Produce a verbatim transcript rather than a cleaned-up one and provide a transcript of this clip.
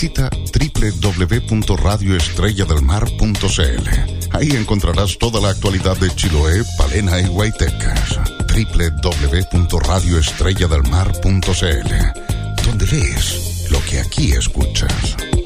visita doble u doble u doble u punto radio estrella del mar punto c l. Ahí encontrarás toda la actualidad de Chiloé, Palena y Guaytecas. doble u doble u doble u punto radio estrella del mar punto c l, donde lees lo que aquí escuchas.